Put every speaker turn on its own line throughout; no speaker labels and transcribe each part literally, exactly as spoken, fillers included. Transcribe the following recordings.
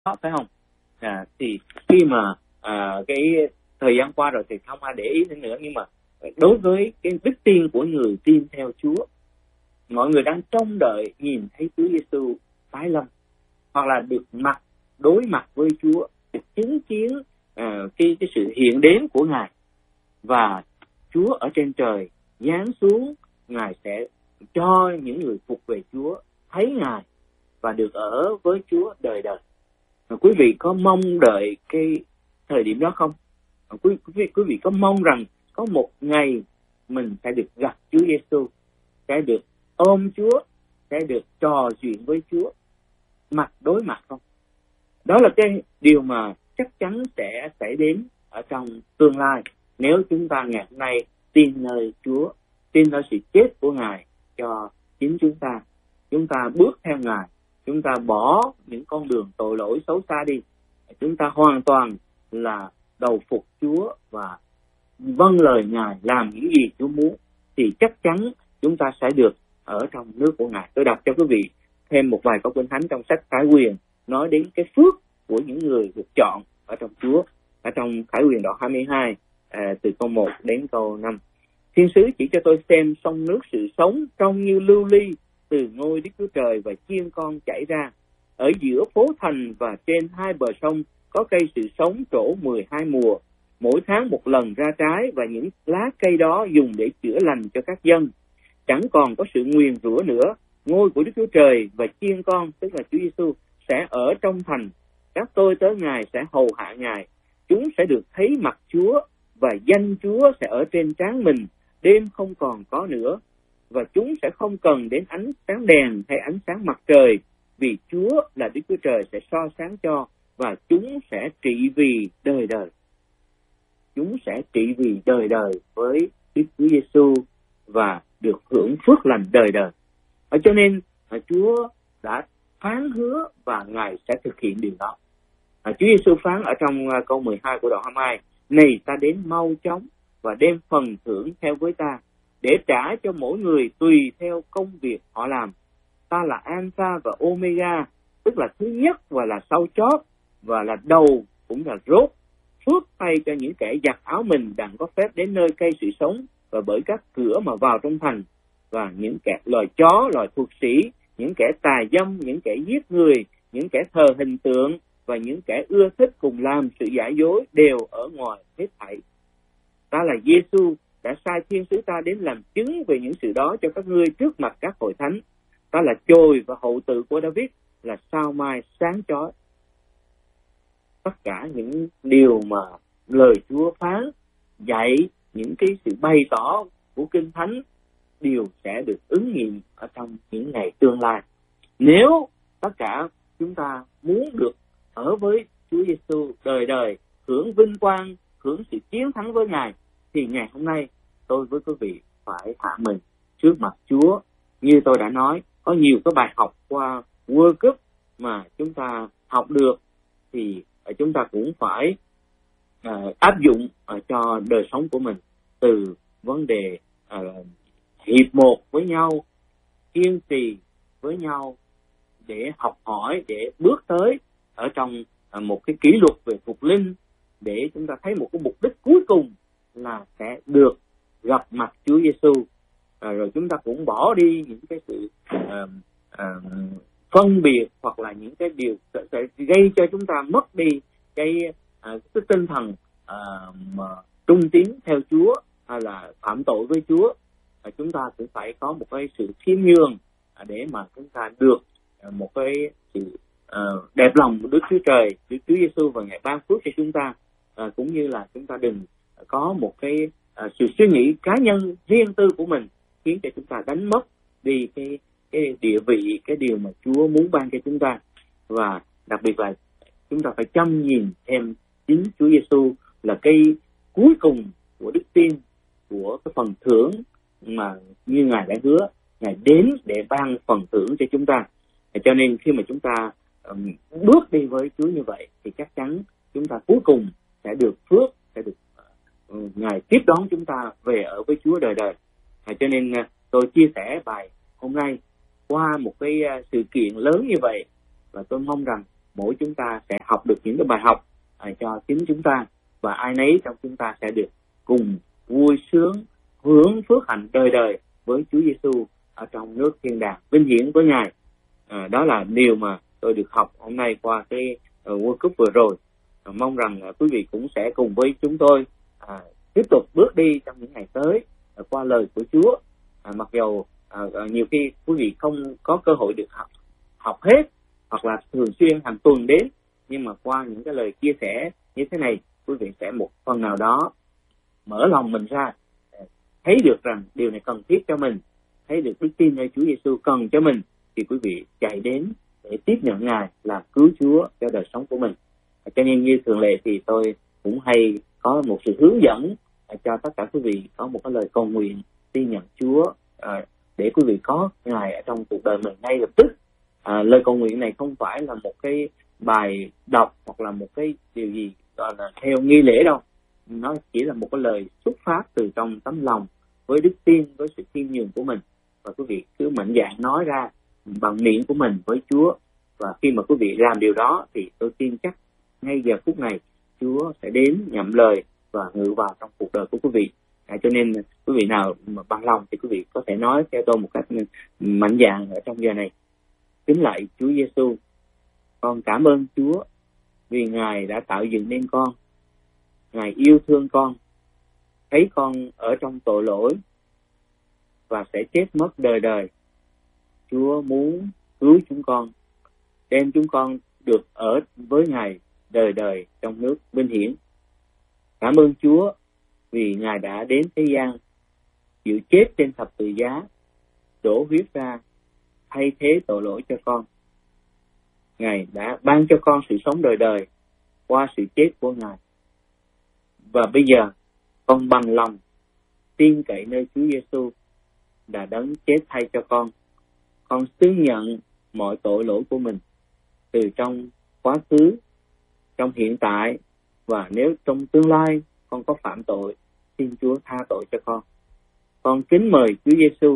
phải không? À, thì khi mà à, cái thời gian qua rồi thì không ai để ý đến nữa, nhưng mà đối với cái đức tin của người tin theo Chúa, mọi người đang trông đợi nhìn thấy Chúa Giêsu tái lâm, hoặc là được mặt đối mặt với Chúa, được chứng kiến uh, cái cái sự hiện đến của Ngài, và Chúa ở trên trời giáng xuống, Ngài sẽ cho những người phục về Chúa thấy Ngài và được ở với Chúa đời đời. Và quý vị có mong đợi cái thời điểm đó không? Quý, quý, quý vị có mong rằng có một ngày mình sẽ được gặp Chúa Giêsu, sẽ được ôm Chúa, sẽ được trò chuyện với Chúa mặt đối mặt không? Đó là cái điều mà chắc chắn sẽ xảy đến ở trong tương lai, nếu chúng ta ngày hôm nay tin nơi Chúa, tin nơi sự chết của Ngài cho chính chúng ta. Chúng ta bước theo Ngài, chúng ta bỏ những con đường tội lỗi xấu xa đi, chúng ta hoàn toàn là đầu phục Chúa và vâng lời Ngài, làm những gì Chúa muốn, thì chắc chắn chúng ta sẽ được ở trong nước của Ngài. Tôi đọc cho quý vị thêm một vài câu kinh thánh trong sách Khải Huyền nói đến cái phước của những người được chọn ở trong Chúa. Ở trong Khải Huyền đoạn hai mươi hai, à, từ câu một đến câu năm. Thiên sứ chỉ cho tôi xem sông nước sự sống trông như lưu ly từ ngôi Đức Chúa Trời và chiên con chảy ra. Ở giữa phố thành và trên hai bờ sông có cây sự sống trổ mười hai mùa, mỗi tháng một lần ra trái, và những lá cây đó dùng để chữa lành cho các dân. Chẳng còn có sự nguyền rủa nữa. Ngôi của Đức Chúa Trời và chiên con, tức là Chúa Giêsu, sẽ ở trong thành. Các tôi tớ Ngài sẽ hầu hạ Ngài. Chúng sẽ được thấy mặt Chúa, và danh Chúa sẽ ở trên trán mình. Đêm không còn có nữa, và chúng sẽ không cần đến ánh sáng đèn hay ánh sáng mặt trời, vì Chúa là Đức Chúa Trời sẽ soi sáng cho, và chúng sẽ trị vì đời đời. Chúng sẽ trị vì đời đời với Đức Chúa Giêsu và được hưởng phước lành đời đời. Ở cho nên Chúa đã phán hứa và Ngài sẽ thực hiện điều đó. À, Chúa Giêsu phán ở trong uh, câu mười hai của đoạn hai mươi hai: này ta đến mau chóng và đem phần thưởng theo với ta, để trả cho mỗi người tùy theo công việc họ làm. Ta là Alpha và Omega, tức là thứ nhất và là sau chót, và là đầu cũng là rốt. Phước thay cho những kẻ giặt áo mình đặng có phép đến nơi cây sự sống, và bởi các cửa mà vào trong thành. Và những kẻ loài chó, loài thuộc sĩ, những kẻ tà dâm, những kẻ giết người, những kẻ thờ hình tượng, và những kẻ ưa thích cùng làm sự giả dối đều ở ngoài hết thảy. Ta là Giêsu đã sai thiên sứ ta đến làm chứng về những sự đó cho các ngươi trước mặt các hội thánh. Ta là chồi và hậu tự của David, là sao mai sáng chói. Tất cả những điều mà lời Chúa phán, dạy, những cái sự bày tỏ của Kinh Thánh đều sẽ được ứng nghiệm ở trong những ngày tương lai. Nếu tất cả chúng ta muốn được ở với Chúa Giêsu đời đời, hưởng vinh quang, hưởng sự chiến thắng với Ngài, thì ngày hôm nay tôi với quý vị phải hạ mình trước mặt Chúa. Như tôi đã nói, có nhiều cái bài học qua World Cup mà chúng ta học được, thì chúng ta cũng phải uh, áp dụng uh, cho đời sống của mình, từ vấn đề uh, hiệp một với nhau, kiên trì với nhau, để học hỏi, để bước tới ở trong uh, một cái kỷ luật về phục linh, để chúng ta thấy một cái mục đích cuối cùng là sẽ được gặp mặt Chúa Giêsu. À, rồi chúng ta cũng bỏ đi những cái sự uh, uh, phân biệt, hoặc là những cái điều sẽ, sẽ gây cho chúng ta mất đi cái, uh, cái tinh thần uh, mà trung tín theo Chúa, hay là phạm tội với Chúa. Uh, chúng ta cũng phải có một cái sự khiêm nhường uh, để mà chúng ta được uh, một cái sự uh, đẹp lòng của Đức Chúa Trời, Đức Chúa Giêsu, và Ngài ban phước cho chúng ta. Uh, cũng như là chúng ta đừng có một cái uh, sự suy nghĩ cá nhân riêng tư của mình, khiến cho chúng ta đánh mất đi cái, cái địa vị, cái điều mà Chúa muốn ban cho chúng ta. Và đặc biệt là chúng ta phải chăm nhìn thêm chính Chúa Giêsu là cái cuối cùng của đức tin, của cái phần thưởng mà như Ngài đã hứa, Ngài đến để ban phần thưởng cho chúng ta. Cho nên khi mà chúng ta um, bước đi với Chúa như vậy, thì chắc chắn chúng ta cuối cùng sẽ được phước, sẽ được uh, Ngài tiếp đón chúng ta về ở với Chúa đời đời. À, cho nên uh, tôi chia sẻ bài hôm nay qua một cái uh, sự kiện lớn như vậy, và tôi mong rằng mỗi chúng ta sẽ học được những cái bài học à, cho chính chúng ta, và ai nấy trong chúng ta sẽ được cùng vui sướng hướng phước hạnh đời đời với Chúa Giêsu ở trong nước thiên đàng vinh hiển với Ngài. À, đó là điều mà tôi được học hôm nay qua cái uh, World Cup vừa rồi. À, mong rằng uh, quý vị cũng sẽ cùng với chúng tôi à, tiếp tục bước đi trong những ngày tới uh, qua lời của Chúa. À, mặc dù uh, uh, nhiều khi quý vị không có cơ hội được học học hết hoặc là thường xuyên hàng tuần đến, nhưng mà qua những cái lời chia sẻ như thế này, quý vị sẽ một phần nào đó mở lòng mình ra, thấy được rằng điều này cần thiết cho mình, thấy được đức tin nơi Chúa Giêsu cần cho mình, thì quý vị chạy đến để tiếp nhận Ngài làm cứu Chúa cho đời sống của mình. Cho nên như thường lệ thì tôi cũng hay có một sự hướng dẫn cho tất cả quý vị có một cái lời cầu nguyện tin nhận Chúa để quý vị có Ngài ở trong cuộc đời mình ngay lập tức. À, lời cầu nguyện này không phải là một cái bài đọc hoặc là một cái điều gì gọi là theo nghi lễ đâu. Nó chỉ là một cái lời xuất phát từ trong tấm lòng với đức tin, với sự khiêm nhường của mình, và quý vị cứ mạnh dạn nói ra bằng miệng của mình với Chúa. Và khi mà quý vị làm điều đó thì tôi tin chắc ngay giờ phút này Chúa sẽ đến nhậm lời và ngự vào trong cuộc đời của quý vị. À, cho nên quý vị nào mà bằng lòng thì quý vị có thể nói theo tôi một cách mạnh dạn ở trong giờ này. Kính lạy Chúa Giêsu, con cảm ơn Chúa vì Ngài đã tạo dựng nên con. Ngài yêu thương con, thấy con ở trong tội lỗi và sẽ chết mất đời đời. Chúa muốn cứu chúng con, đem chúng con được ở với Ngài đời đời trong nước vinh hiển. Cảm ơn Chúa vì Ngài đã đến thế gian, chịu chết trên thập tự giá, đổ huyết ra thay thế tội lỗi cho con. Ngài đã ban cho con sự sống đời đời qua sự chết của Ngài. Và bây giờ con bằng lòng tin cậy nơi Chúa Giêsu đã đấng chết thay cho con. Con xưng nhận mọi tội lỗi của mình từ trong quá khứ, trong hiện tại, và nếu trong tương lai con có phạm tội, xin Chúa tha tội cho con. Con kính mời Chúa Giêsu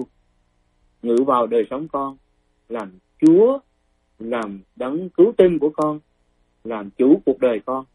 ngự vào đời sống con, làm Chúa, làm đấng cứu tinh của con, làm chủ cuộc đời con.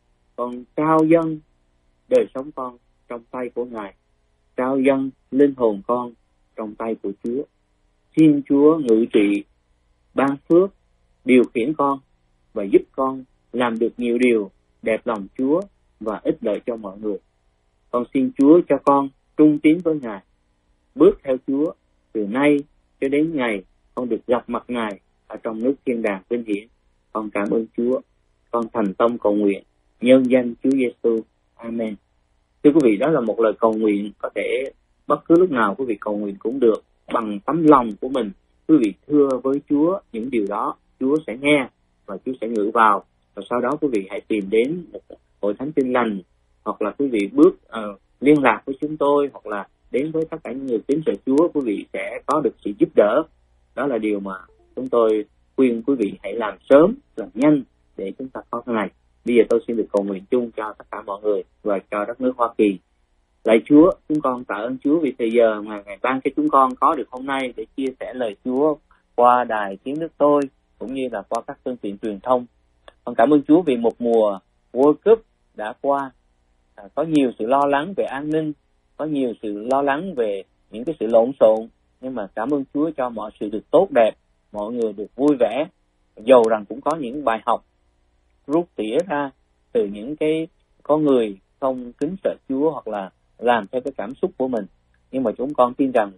Con trao dâng đời sống con trong tay của Ngài, trao dâng linh hồn con trong tay của Chúa. Xin Chúa ngự trị, ban phước, điều khiển con và giúp con làm được nhiều điều đẹp lòng Chúa và ích lợi cho mọi người. Con xin Chúa cho con trung tín với Ngài, bước theo Chúa từ nay cho đến ngày con được gặp mặt Ngài ở trong nước thiên đàng vinh hiển. Con cảm ơn Chúa. Con thành tâm cầu nguyện nhân danh Chúa Giêsu. Amen. Thưa quý vị, đó là một lời cầu nguyện có thể bất cứ lúc nào quý vị cầu nguyện cũng được, bằng tấm lòng của mình. Quý vị thưa với Chúa những điều đó, Chúa sẽ nghe và Chúa sẽ ngự vào. Và sau đó quý vị hãy tìm đến một hội thánh Tin Lành, hoặc là quý vị bước uh, liên lạc với chúng tôi, hoặc là đến với tất cả những người kính sợ Chúa, quý vị sẽ có được sự giúp đỡ. Đó là điều mà chúng tôi khuyên quý vị hãy làm sớm, làm nhanh để chúng ta có cái này. Bây giờ tôi xin được cầu nguyện chung cho tất cả mọi người và cho đất nước Hoa Kỳ. Lạy Chúa, chúng con tạ ơn Chúa vì thời giờ mà Ngài ban cho chúng con có được hôm nay để chia sẻ lời Chúa qua đài Tiếng Nước Tôi cũng như là qua các phương tiện truyền thông. Con cảm ơn Chúa vì một mùa World Cup đã qua. À, có nhiều sự lo lắng về an ninh, có nhiều sự lo lắng về những cái sự lộn xộn, nhưng mà cảm ơn Chúa cho mọi sự được tốt đẹp, mọi người được vui vẻ. Dầu rằng cũng có những bài học rút tỉa ra từ những cái có người không kính sợ Chúa hoặc là làm theo cái cảm xúc của mình, nhưng mà chúng con tin rằng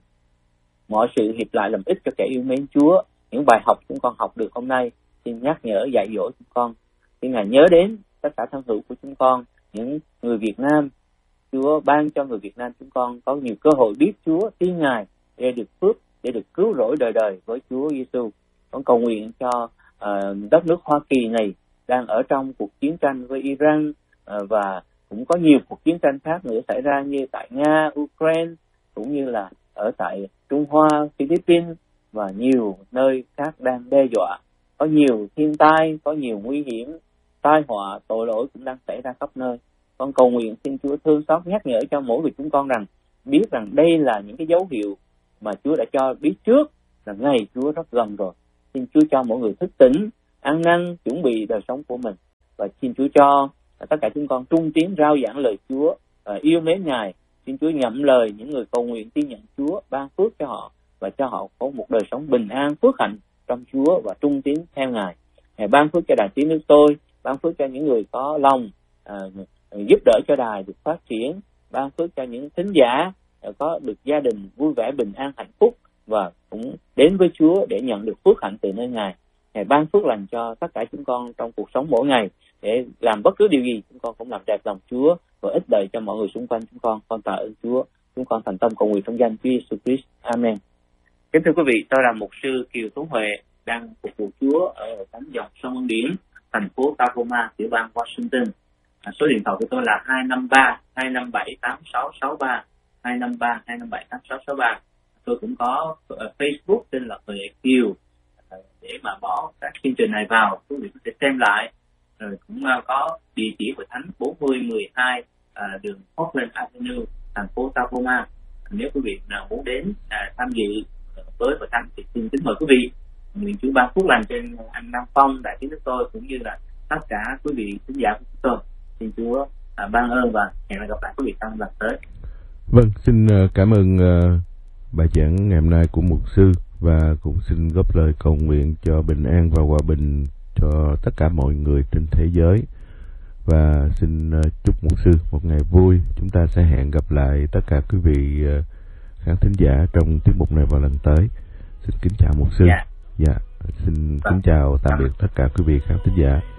mọi sự hiệp lại làm ích cho kẻ yêu mến Chúa. Những bài học chúng con học được hôm nay xin nhắc nhở dạy dỗ chúng con. Xin Ngài nhớ đến tất cả thân hữu của chúng con, những người Việt Nam. Chúa ban cho người Việt Nam chúng con có nhiều cơ hội biết Chúa, tin Ngài để được phước, để được cứu rỗi đời đời với Chúa Giêsu. Con cầu nguyện cho uh, đất nước Hoa Kỳ này đang ở trong cuộc chiến tranh với Iran, uh, và cũng có nhiều cuộc chiến tranh khác nữa xảy ra như tại Nga, Ukraine, cũng như là ở tại Trung Hoa, Philippines và nhiều nơi khác đang đe dọa. Có nhiều thiên tai, có nhiều nguy hiểm, tai họa, tội lỗi cũng đang xảy ra khắp nơi. Con cầu nguyện xin Chúa thương xót nhắc nhở cho mỗi người chúng con rằng biết rằng đây là những cái dấu hiệu mà Chúa đã cho biết trước là ngày Chúa rất gần rồi. Xin Chúa cho mỗi người thức tỉnh ăn năn chuẩn bị đời sống của mình. Và xin Chúa cho tất cả chúng con trung tín rao giảng lời Chúa, yêu mến Ngài. Xin Chúa nhậm lời những người cầu nguyện tin nhận Chúa, ban phước cho họ và cho họ có một đời sống bình an, phước hạnh trong Chúa và trung tín theo Ngài. Ngài ban phước cho đài tiếng nước tôi, ban phước cho những người có lòng à, giúp đỡ cho đài được phát triển, ban phước cho những thính giả có được gia đình vui vẻ, bình an, hạnh phúc và cũng đến với Chúa để nhận được phước hạnh từ nơi Ngài. Ngài ban phước lành cho tất cả chúng con trong cuộc sống mỗi ngày, để làm bất cứ điều gì chúng con cũng làm đẹp lòng Chúa và ích lợi cho mọi người xung quanh chúng con. Con tạ ơn Chúa. Chúng con thành tâm cầu nguyện trong danh Chúa Jesus Christ. Amen. Kính thưa quý vị, tôi là mục sư Kiều Tuấn Huệ, đang phục vụ Chúa ở thánh dòng sông Ân Điển, thành phố Tacoma, tiểu bang Washington. À, số điện thoại của tôi là hai năm ba hai năm bảy tám sáu sáu ba, hai năm ba hai năm bảy tám sáu sáu ba. Tôi cũng có uh, Facebook tên là Huệ Kiều, uh, để mà bỏ các chương trình này vào, quý vị có thể xem lại. Rồi cũng uh, có địa chỉ của thánh bốn mươi mười hai uh, đường Oakland Avenue, thành phố Tacoma. Nếu quý vị nào muốn đến uh, tham dự uh, với hội thánh thì xin kính mời quý vị. Nguyện Chúa ban phước lành trên anh Nam Phong, đại tiếng nước tôi, cũng như là tất cả quý vị khán giả của chúng tôi. Xin Chúa uh, ban ơn và hẹn gặp lại quý vị trong lần tới.
Vâng, xin uh, cảm ơn uh, bài giảng ngày hôm nay của mục sư, và cũng xin góp lời cầu nguyện cho bình an và hòa bình cho tất cả mọi người trên thế giới. Và xin uh, chúc mục sư một ngày vui. Chúng ta sẽ hẹn gặp lại tất cả quý vị uh, khán thính giả trong tiết mục này vào lần tới. Xin kính chào mục sư.
Dạ.
Dạ, xin kính chào tạm biệt tất cả quý vị khán thính giả.